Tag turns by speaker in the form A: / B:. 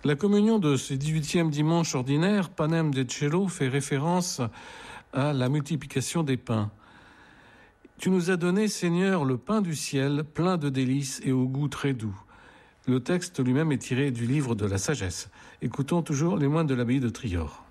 A: La communion de ce 18e dimanche ordinaire, Panem de Cielo, fait référence à la multiplication des pains. Tu nous as donné, Seigneur, le pain du ciel, plein de délices et au goût très doux. Le texte lui-même est tiré du livre de la sagesse. Écoutons toujours les moines de l'abbaye de Trior.